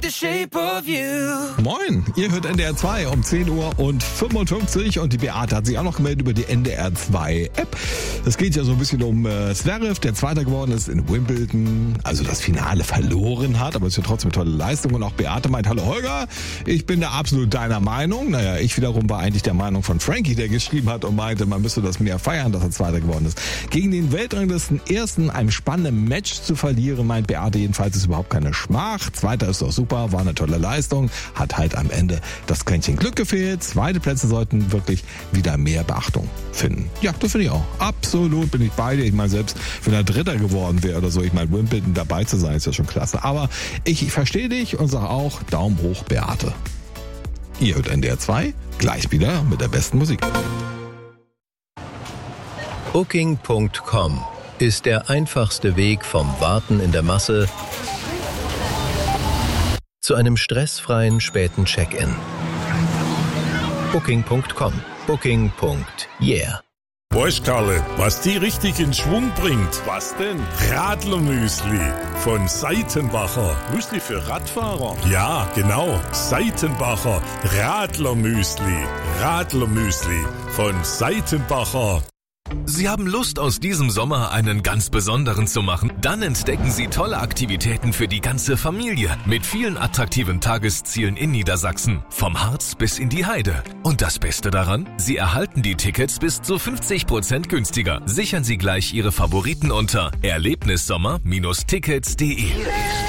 the shape of you. Moin, ihr hört NDR 2 um 10:55 Uhr und die Beate hat sich auch noch gemeldet über die NDR 2 App. Es geht ja so ein bisschen um Zverev, der Zweiter geworden ist in Wimbledon, also das Finale verloren hat, aber es ist ja trotzdem eine tolle Leistung. Und auch Beate meint, hallo Holger, ich bin da absolut deiner Meinung. Naja, ich wiederum war eigentlich der Meinung von Frankie, der geschrieben hat und meinte, man müsste das mehr feiern, dass er Zweiter geworden ist. Gegen den Weltranglisten Ersten einem spannenden Match zu verlieren, meint Beate jedenfalls, ist überhaupt keine Schmach. Zweiter ist doch super, war eine tolle Leistung, hat halt am Ende das Quäntchen Glück gefehlt. Zweite Plätze sollten wirklich wieder mehr Beachtung finden. Ja, das finde ich auch. Absolut bin ich bei dir. Ich meine, selbst wenn er Dritter geworden wäre oder so, ich meine, Wimbledon dabei zu sein, ist ja schon klasse. Aber ich verstehe dich und sage auch Daumen hoch, Beate. Ihr hört NDR 2, gleich wieder mit der besten Musik. Booking.com ist der einfachste Weg vom Warten in der Masse zu einem stressfreien späten Check-in. Booking.com. Booking.yeah. Bosch, Karle, was die richtig in Schwung bringt. Was denn? Radlermüsli von Seitenbacher. Müsli für Radfahrer? Ja, genau. Seitenbacher Radlermüsli. Radlermüsli von Seitenbacher. Sie haben Lust, aus diesem Sommer einen ganz besonderen zu machen? Dann entdecken Sie tolle Aktivitäten für die ganze Familie mit vielen attraktiven Tageszielen in Niedersachsen, vom Harz bis in die Heide. Und das Beste daran? Sie erhalten die Tickets bis zu 50% günstiger. Sichern Sie gleich Ihre Favoriten unter erlebnissommer-tickets.de.